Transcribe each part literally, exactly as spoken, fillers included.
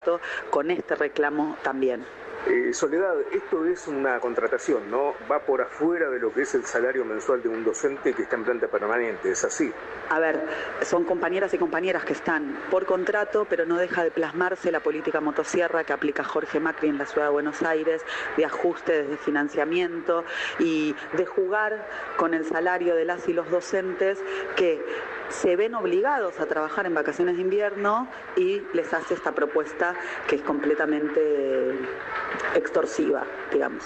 contrato con este reclamo también. Eh, Soledad, esto es una contratación, ¿no? Va por afuera de lo que es el salario mensual de un docente que está en planta permanente, ¿es así? A ver, son compañeras y compañeras que están por contrato, pero no deja de plasmarse la política motosierra que aplica Jorge Macri en la Ciudad de Buenos Aires, de ajustes, de financiamiento y de jugar con el salario de las y los docentes que se ven obligados a trabajar en vacaciones de invierno y les hace esta propuesta que es completamente extorsiva, digamos.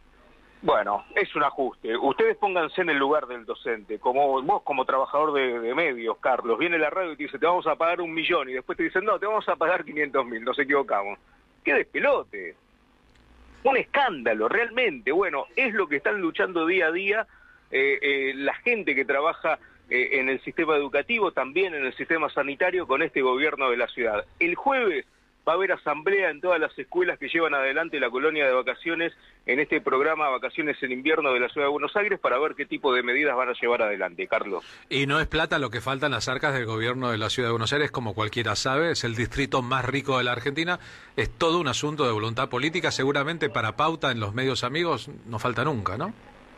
Bueno, es un ajuste. Ustedes pónganse en el lugar del docente, como vos como trabajador de, de medios, Carlos, viene la radio y te dice, te vamos a pagar un millón, y después te dicen, no, te vamos a pagar quinientos mil, nos equivocamos. ¡Qué despelote! Un escándalo, realmente. Bueno, es lo que están luchando día a día eh, eh, la gente que trabaja eh, en el sistema educativo, también en el sistema sanitario, con este gobierno de la ciudad. El jueves va a haber asamblea en todas las escuelas que llevan adelante la colonia de vacaciones en este programa Vacaciones en Invierno de la Ciudad de Buenos Aires para ver qué tipo de medidas van a llevar adelante, Carlos. Y no es plata lo que falta en las arcas del gobierno de la Ciudad de Buenos Aires, como cualquiera sabe, es el distrito más rico de la Argentina, es todo un asunto de voluntad política, seguramente para pauta en los medios amigos no falta nunca, ¿no?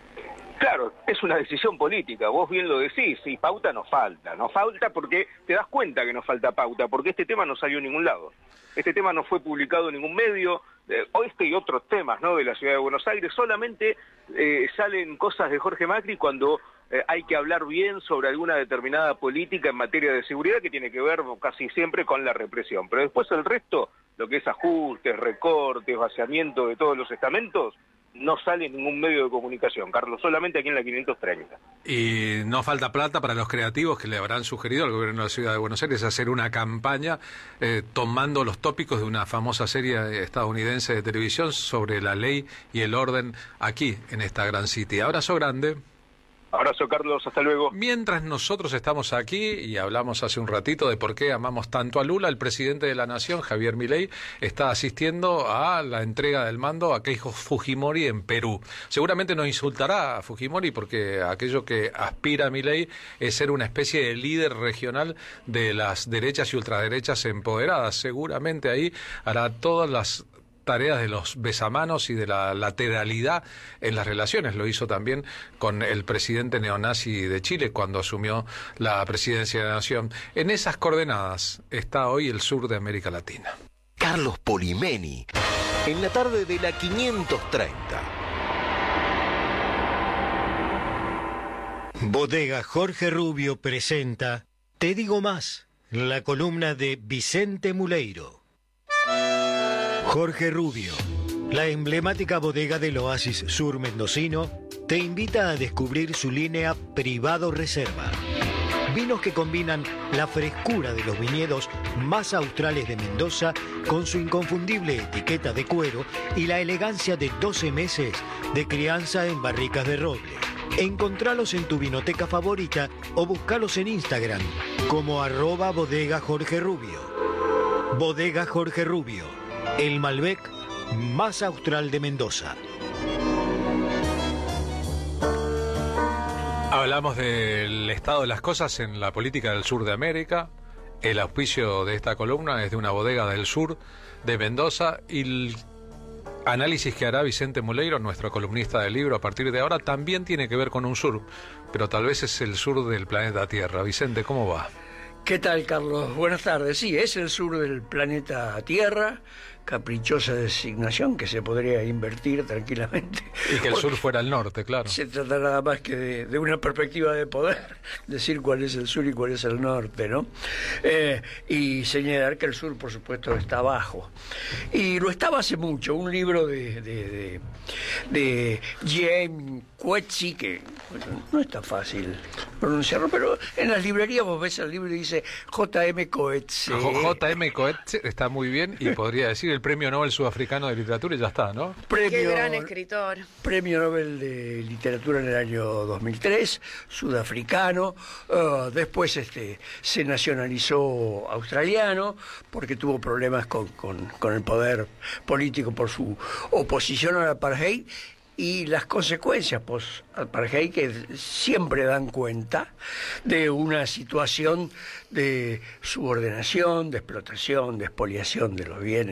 Claro, es una decisión política, vos bien lo decís, y pauta no falta, no falta porque te das cuenta que no falta pauta, porque este tema no salió en ningún lado. Este tema no fue publicado en ningún medio, eh, este y otros temas, ¿no?, de la Ciudad de Buenos Aires, solamente eh, salen cosas de Jorge Macri cuando eh, hay que hablar bien sobre alguna determinada política en materia de seguridad que tiene que ver casi siempre con la represión. Pero después el resto, lo que es ajustes, recortes, vaciamiento de todos los estamentos, no sale en ningún medio de comunicación, Carlos, solamente aquí en la quinientos treinta. Y no falta plata para los creativos que le habrán sugerido al gobierno de la Ciudad de Buenos Aires hacer una campaña eh, tomando los tópicos de una famosa serie estadounidense de televisión sobre la ley y el orden aquí, en esta gran city. Abrazo grande. Abrazo, Carlos, hasta luego. Mientras nosotros estamos aquí y hablamos hace un ratito de por qué amamos tanto a Lula, el presidente de la Nación, Javier Milei, está asistiendo a la entrega del mando a Keiko Fujimori en Perú. Seguramente no insultará a Fujimori porque aquello que aspira a Milei es ser una especie de líder regional de las derechas y ultraderechas empoderadas. Seguramente ahí hará todas las tareas de los besamanos y de la lateralidad en las relaciones. Lo hizo también con el presidente neonazi de Chile cuando asumió la presidencia de la Nación. En esas coordenadas está hoy el sur de América Latina. Carlos Polimeni, en la tarde de la quinientos treinta. Bodega Jorge Rubio presenta Te digo más, la columna de Vicente Muleiro. Jorge Rubio, la emblemática bodega del oasis sur mendocino, te invita a descubrir su línea Privado Reserva. Vinos que combinan la frescura de los viñedos más australes de Mendoza con su inconfundible etiqueta de cuero y la elegancia de doce meses de crianza en barricas de roble. Encontralos en tu vinoteca favorita o buscalos en Instagram como arroba bodega Jorge Rubio. Bodega Jorge Rubio, el Malbec más austral de Mendoza. Hablamos del estado de las cosas en la política del sur de América. El auspicio de esta columna es de una bodega del sur de Mendoza y el análisis que hará Vicente Muleiro, nuestro columnista del libro, a partir de ahora también tiene que ver con un sur, pero tal vez es el sur del planeta Tierra. Vicente, ¿cómo va? ¿Qué tal, Carlos? Buenas tardes. Sí, es el sur del planeta Tierra, caprichosa designación que se podría invertir tranquilamente. Y que el sur fuera el norte, claro. Se trata nada más que de, de una perspectiva de poder, decir cuál es el sur y cuál es el norte, ¿no? Eh, y señalar que el sur, por supuesto, está abajo. Y lo estaba hace mucho, un libro de, de, de, de James Coetzee, que bueno, no es tan fácil pronunciarlo, pero en las librerías vos ves el libro y dice J M Coetzee. J M Coetzee está muy bien y podría decir el Premio Nobel Sudafricano de Literatura y ya está, ¿no? Premio, Qué gran escritor. Premio Nobel de Literatura en el año dos mil tres, sudafricano, uh, después este, se nacionalizó australiano porque tuvo problemas con, con, con el poder político por su oposición al apartheid y las consecuencias post-apartheid que siempre dan cuenta de una situación de subordinación, de explotación, de expoliación de los bienes